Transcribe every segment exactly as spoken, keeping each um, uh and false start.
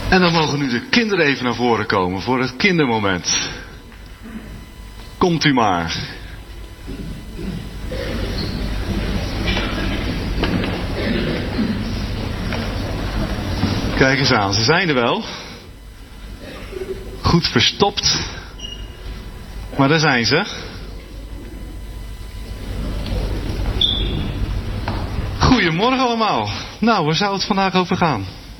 En dan mogen nu de kinderen even naar voren komen voor het kindermoment. Komt u maar. Kijk eens aan, ze zijn er wel. Goed verstopt. Maar daar zijn ze. Goedemorgen allemaal. Nou, waar zou het vandaag over gaan?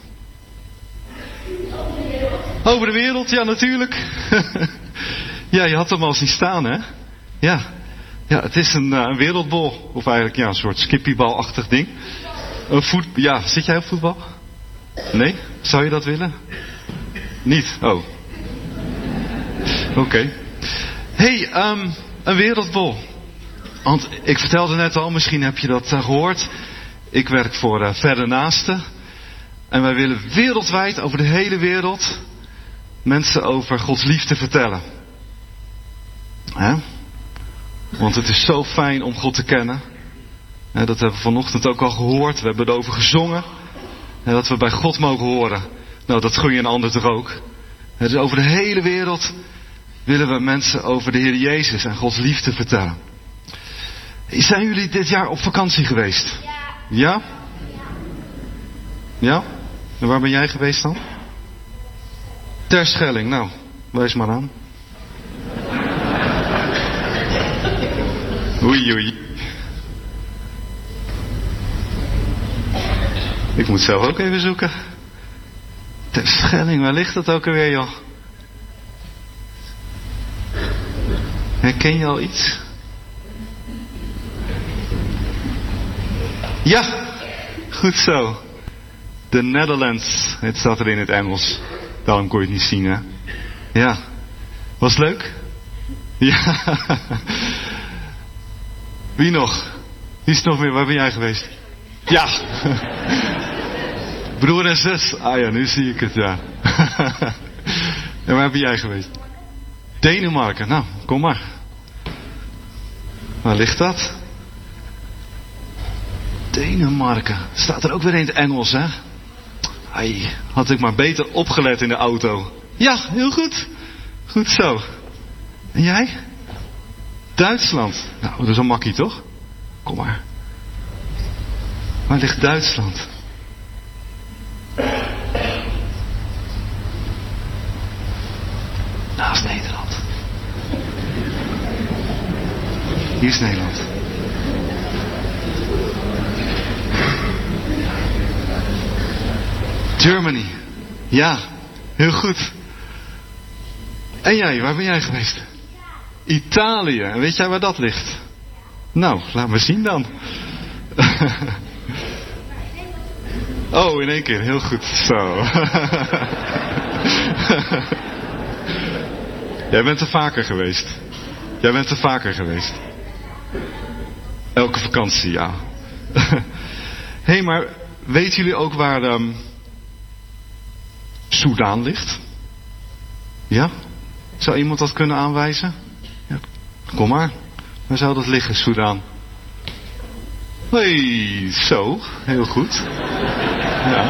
Over de wereld, ja natuurlijk. Ja, je had hem al zien staan, hè? Ja, ja het is een, uh, een wereldbol. Of eigenlijk ja, een soort skippybalachtig ding. Een voet... Ja, zit jij op voetbal? Nee? Zou je dat willen? Niet? Oh. Oké. Okay. Hey, um, een wereldbol. Want ik vertelde net al, misschien heb je dat uh, gehoord. Ik werk voor uh, Verder Naasten. En wij willen wereldwijd, over de hele wereld, mensen over Gods liefde vertellen. Hè? Want het is zo fijn om God te kennen. Hè, dat hebben we vanochtend ook al gehoord. We hebben erover gezongen. En dat we bij God mogen horen. Nou, dat gun je een ander toch ook. Dus over de hele wereld willen we mensen over de Heer Jezus en Gods liefde vertellen. Zijn jullie dit jaar op vakantie geweest? Ja? Ja? Ja? En waar ben jij geweest dan? Terschelling, nou, wijs maar aan. Oei, oei. Ik moet zelf ook even zoeken. Terschelling, waar ligt dat ook alweer, joh? Herken je al iets? Ja, goed zo. The Netherlands. Het staat er in het Engels. Daarom kon je het niet zien, hè? Ja. Was het leuk? Ja. Wie nog? Wie is nog meer? Waar ben jij geweest? Ja. Broer en zus. Ah ja, nu zie ik het, ja. En waar ben jij geweest? Denemarken. Nou, kom maar. Waar ligt dat? Denemarken. Staat er ook weer in het Engels, hè? Ai, had ik maar beter opgelet in de auto. Ja, heel goed. Goed zo. En jij? Duitsland. Nou, dat is een makkie, toch? Kom maar. Waar ligt Duitsland? Naast Nederland. Hier is Nederland. Germany. Ja, heel goed. En jij, waar ben jij geweest? Italië. En weet jij waar dat ligt? Nou, laat maar zien dan. Oh, in één keer. Heel goed. Zo. Jij bent er vaker geweest. Jij bent er vaker geweest. Elke vakantie, ja. Hé, hey, maar weten jullie ook waar um, Soudaan ligt? Ja? Zou iemand dat kunnen aanwijzen? Ja. Kom maar. Waar zou dat liggen, Soudaan? Hey, zo. Heel goed. Ja.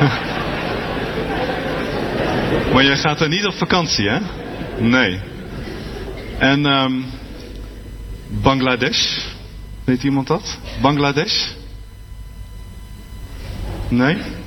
Maar jij gaat er niet op vakantie, hè? Nee. En um, Bangladesh? Weet iemand dat? Bangladesh? Nee?